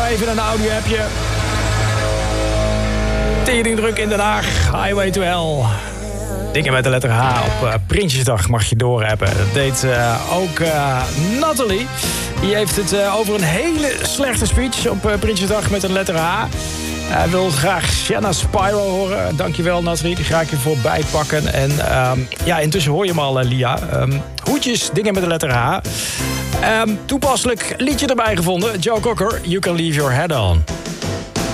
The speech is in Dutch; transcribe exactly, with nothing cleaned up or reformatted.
even een audio-appje. Tering druk in Den Haag. Highway to Hell. Dingen met de letter H. Op uh, Prinsjesdag mag je doorappen. Dat deed uh, ook uh, Nathalie. Die heeft het uh, over een hele slechte speech op uh, Prinsjesdag met een letter H. Hij wil graag Shanna Spyro horen. Dankjewel, Nathalie. Die ga ik je voorbij pakken. En um, ja, intussen hoor je hem al, uh, Lia. Um, hoedjes, dingen met de letter H. Um, toepasselijk liedje erbij gevonden. Joe Cocker, You Can Leave Your Head On.